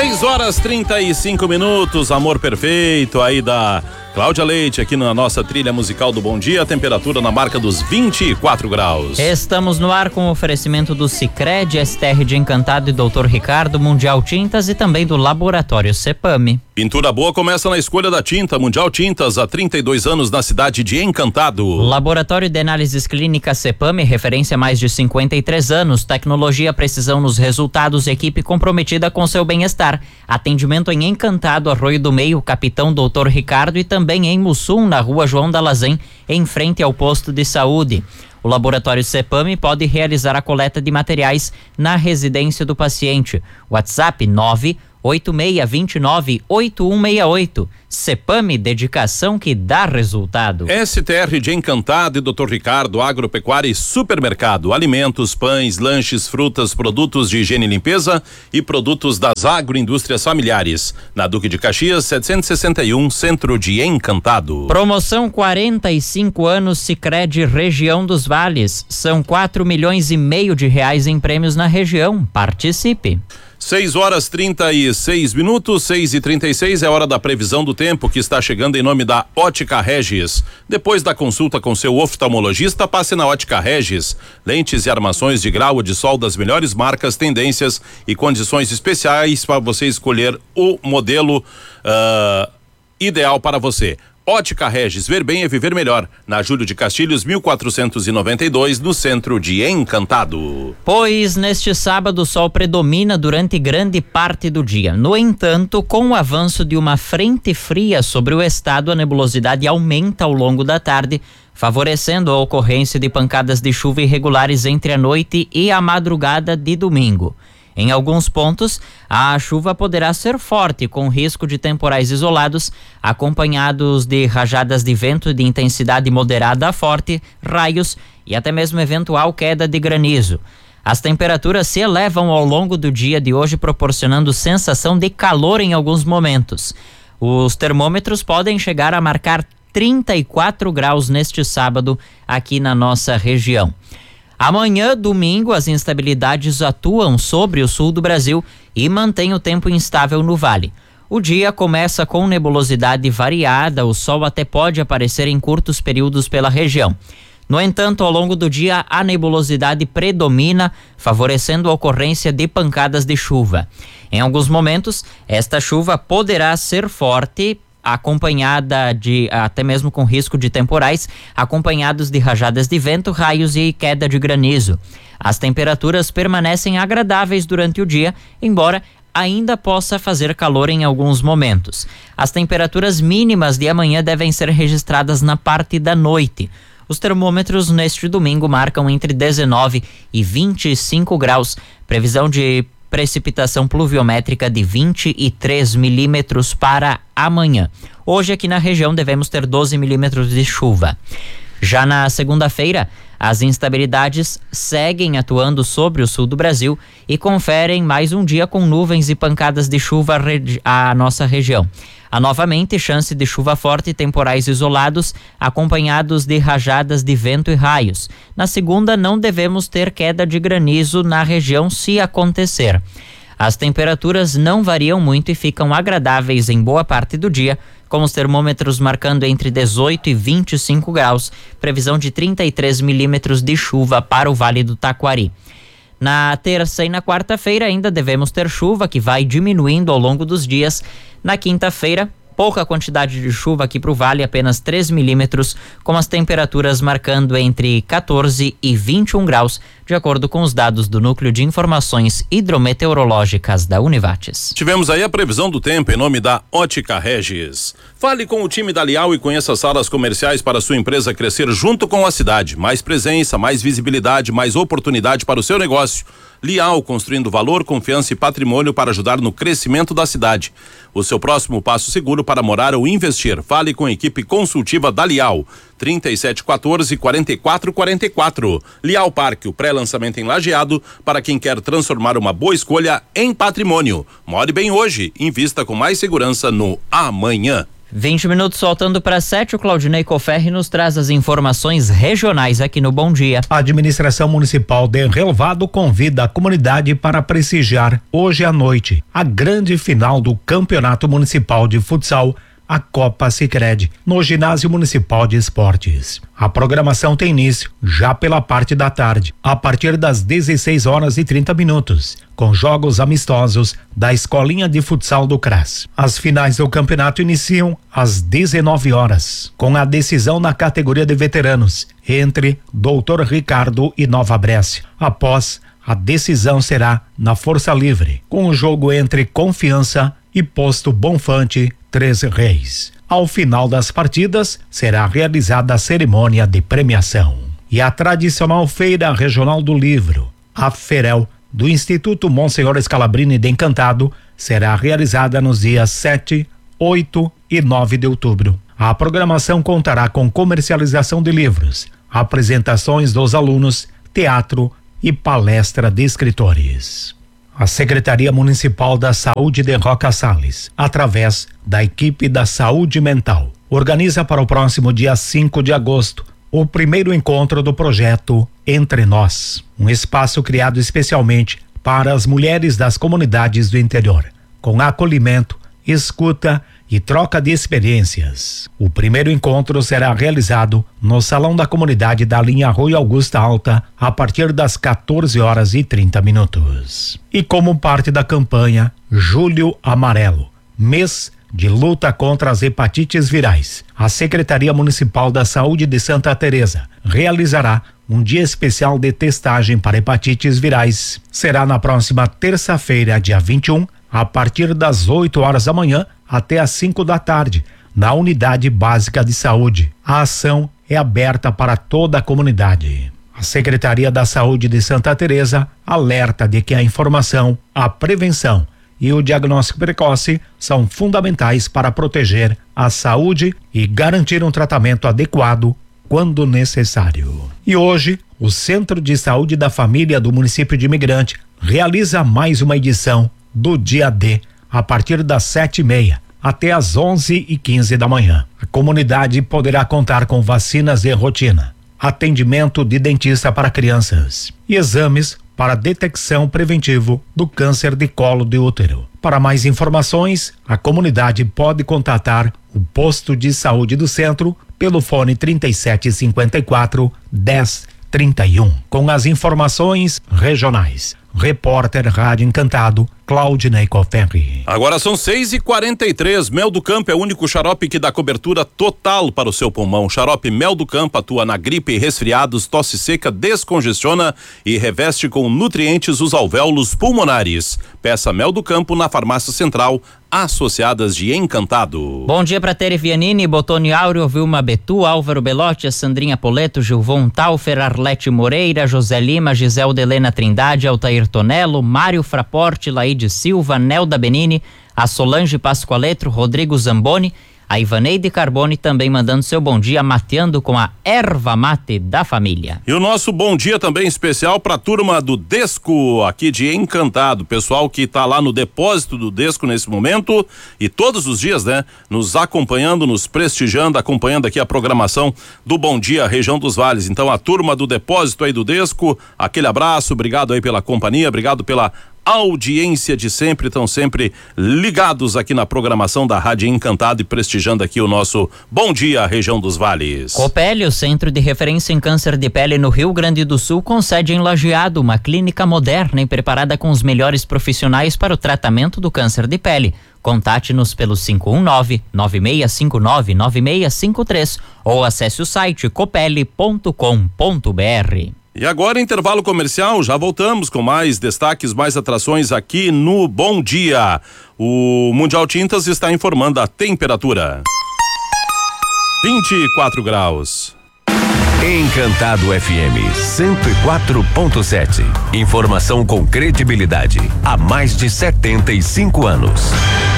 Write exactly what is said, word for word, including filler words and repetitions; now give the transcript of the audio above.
seis horas trinta e cinco minutos, Amor Perfeito aí da Cláudia Leite aqui na nossa trilha musical do Bom Dia, temperatura na marca dos vinte e quatro graus. Estamos no ar com o oferecimento do Sicredi, S T R de Encantado e doutor Ricardo, Mundial Tintas e também do Laboratório Cepame. Pintura boa começa na escolha da tinta. Mundial Tintas, há trinta e dois anos na cidade de Encantado. Laboratório de Análises Clínicas Cepame, referência há mais de cinquenta e três anos. Tecnologia, precisão nos resultados, equipe comprometida com seu bem-estar. Atendimento em Encantado, Arroio do Meio, Capitão doutor Ricardo e também Também em Mussum, na rua João Dalazen, em frente ao posto de saúde. O Laboratório Cepame pode realizar a coleta de materiais na residência do paciente. WhatsApp nove oito seis dois nove oito um seis oito. Cepame, dedicação que dá resultado. S T R de Encantado e doutor Ricardo, Agropecuária e Supermercado. Alimentos, pães, lanches, frutas, produtos de higiene e limpeza e produtos das agroindústrias familiares. Na Duque de Caxias, setecentos e sessenta e um, Centro de Encantado. Promoção quarenta e cinco anos Sicredi Região dos Vales. São quatro milhões e meio de reais em prêmios na região. Participe. seis horas trinta e seis minutos, seis e trinta e seis é hora da previsão do tempo que está chegando em nome da Ótica Regis. Depois da consulta com seu oftalmologista, passe na Ótica Regis. Lentes e armações de grau de sol das melhores marcas, tendências e condições especiais para você escolher o modelo uh, ideal para você. Ótica Regis, ver bem é viver melhor. Na Júlio de Castilhos, mil quatrocentos e noventa e dois, no centro de Encantado. Pois neste sábado o sol predomina durante grande parte do dia. No entanto, com o avanço de uma frente fria sobre o estado, a nebulosidade aumenta ao longo da tarde, favorecendo a ocorrência de pancadas de chuva irregulares entre a noite e a madrugada de domingo. Em alguns pontos, a chuva poderá ser forte, com risco de temporais isolados, acompanhados de rajadas de vento de intensidade moderada a forte, raios e até mesmo eventual queda de granizo. As temperaturas se elevam ao longo do dia de hoje, proporcionando sensação de calor em alguns momentos. Os termômetros podem chegar a marcar trinta e quatro graus neste sábado aqui na nossa região. Amanhã, domingo, as instabilidades atuam sobre o sul do Brasil e mantém o tempo instável no vale. O dia começa com nebulosidade variada, o sol até pode aparecer em curtos períodos pela região. No entanto, ao longo do dia, a nebulosidade predomina, favorecendo a ocorrência de pancadas de chuva. Em alguns momentos, esta chuva poderá ser forte, acompanhada de, até mesmo com risco de temporais, acompanhados de rajadas de vento, raios e queda de granizo. As temperaturas permanecem agradáveis durante o dia, embora ainda possa fazer calor em alguns momentos. As temperaturas mínimas de amanhã devem ser registradas na parte da noite. Os termômetros neste domingo marcam entre dezenove e vinte e cinco graus, previsão de precipitação pluviométrica de vinte e três milímetros para amanhã. Hoje aqui na região devemos ter doze milímetros de chuva. Já na segunda-feira, as instabilidades seguem atuando sobre o sul do Brasil e conferem mais um dia com nuvens e pancadas de chuva à nossa região. Há novamente chance de chuva forte e temporais isolados, acompanhados de rajadas de vento e raios. Na segunda, não devemos ter queda de granizo na região se acontecer. As temperaturas não variam muito e ficam agradáveis em boa parte do dia, com os termômetros marcando entre dezoito e vinte e cinco graus, previsão de trinta e três milímetros de chuva para o Vale do Taquari. Na terça e na quarta-feira ainda devemos ter chuva, que vai diminuindo ao longo dos dias. Na quinta-feira, pouca quantidade de chuva aqui para o Vale, apenas três milímetros, com as temperaturas marcando entre quatorze e vinte e um graus, de acordo com os dados do Núcleo de Informações Hidrometeorológicas da Univates. Tivemos aí a previsão do tempo em nome da Ótica Regis. Fale com o time da Lial e conheça as salas comerciais para sua empresa crescer junto com a cidade. Mais presença, mais visibilidade, mais oportunidade para o seu negócio. Lial, construindo valor, confiança e patrimônio para ajudar no crescimento da cidade. O seu próximo passo seguro para morar ou investir. Fale com a equipe consultiva da Lial. trinta e sete quatorze, quarenta e quatro quarenta e quatro. Lial Parque, o pré-lançamento em Lajeado para quem quer transformar uma boa escolha em patrimônio. More bem hoje, invista com mais segurança no amanhã. vinte minutos faltando para sete, o Claudinei Coferri nos traz as informações regionais aqui no Bom Dia. A administração municipal de Relvado convida a comunidade para prestigiar hoje à noite a grande final do Campeonato Municipal de Futsal, a Copa Sicredi, no Ginásio Municipal de Esportes. A programação tem início já pela parte da tarde, a partir das dezesseis horas e trinta minutos, com jogos amistosos da Escolinha de Futsal do CRAS. As finais do campeonato iniciam às dezenove horas, com a decisão na categoria de veteranos entre doutor Ricardo e Nova Brécia. Após, a decisão será na Força Livre, com o jogo entre Confiança e Posto Bonfante Três Reis. Ao final das partidas, será realizada a cerimônia de premiação. E a tradicional Feira Regional do Livro, a Ferel, do Instituto Monsenhor Scalabrini de Encantado, será realizada nos dias sete, oito e nove de outubro. A programação contará com comercialização de livros, apresentações dos alunos, teatro e palestra de escritores. A Secretaria Municipal da Saúde de Roca Salles, através da equipe da Saúde Mental, organiza para o próximo dia cinco de agosto o primeiro encontro do projeto Entre Nós, um espaço criado especialmente para as mulheres das comunidades do interior, com acolhimento, escuta e troca de experiências. O primeiro encontro será realizado no Salão da Comunidade da linha Rui Augusta Alta, a partir das quatorze horas e trinta minutos. E como parte da campanha Julho Amarelo, mês de luta contra as hepatites virais, a Secretaria Municipal da Saúde de Santa Teresa realizará um dia especial de testagem para hepatites virais. Será na próxima terça-feira, dia vinte e um, a partir das oito horas da manhã até às cinco da tarde, na Unidade Básica de Saúde. A ação é aberta para toda a comunidade. A Secretaria da Saúde de Santa Teresa alerta de que a informação, a prevenção e o diagnóstico precoce são fundamentais para proteger a saúde e garantir um tratamento adequado quando necessário. E hoje, o Centro de Saúde da Família do município de Imigrante realiza mais uma edição do Dia D, a partir das sete e meia até às onze e quinze da manhã. A comunidade poderá contar com vacinas de rotina, atendimento de dentista para crianças e exames para detecção preventivo do câncer de colo de útero. Para mais informações, a comunidade pode contatar o posto de saúde do centro pelo fone trinta e sete cinquenta e quatro, dez trinta e um. Com as informações regionais. Repórter Rádio Encantado, Claudinei Coferri. Agora são seis e quarenta e três. Mel do Campo é o único xarope que dá cobertura total para o seu pulmão. Xarope Mel do Campo atua na gripe, resfriados, tosse seca, descongestiona e reveste com nutrientes os alvéolos pulmonares. Peça Mel do Campo na Farmácia Central, associadas de Encantado. Bom dia para Tere Vianini, Botoni Áureo, Vilma Betu, Álvaro Belotti, Sandrinha Poleto, Gilvon Taufer, Arlete Moreira, José Lima, Giselde Helena Trindade, Altair Tonello, Mário Fraporte, Laide Silva, Nelda Benini, a Solange Pascoaletro, Rodrigo Zamboni, a Ivaneide Carboni também mandando seu bom dia, mateando com a erva mate da família. E o nosso bom dia também especial para a turma do Desco, aqui de Encantado, pessoal que está lá no depósito do Desco nesse momento e todos os dias, né, nos acompanhando, nos prestigiando, acompanhando aqui a programação do Bom Dia Região dos Vales. Então a turma do depósito aí do Desco, aquele abraço, obrigado aí pela companhia, obrigado pela audiência de sempre, estão sempre ligados aqui na programação da Rádio Encantado e prestigiando aqui o nosso Bom Dia Região dos Vales. Copele, o centro de referência em câncer de pele no Rio Grande do Sul, concede em Lajeado uma clínica moderna e preparada com os melhores profissionais para o tratamento do câncer de pele. Contate-nos pelo cinco um nove, nove seis cinco nove, nove seis cinco três ou acesse o site copele ponto com ponto br. E agora, intervalo comercial, já voltamos com mais destaques, mais atrações aqui no Bom Dia. O Mundial Tintas está informando a temperatura. vinte e quatro graus. Encantado F M cento e quatro ponto sete. Informação com credibilidade há mais de setenta e cinco anos.